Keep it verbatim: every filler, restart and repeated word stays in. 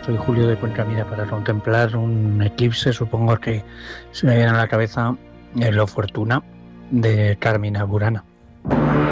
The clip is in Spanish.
Soy Julio de Contramira. Para contemplar un eclipse, supongo que se me viene a la cabeza el Lo Fortuna de Carmina Burana.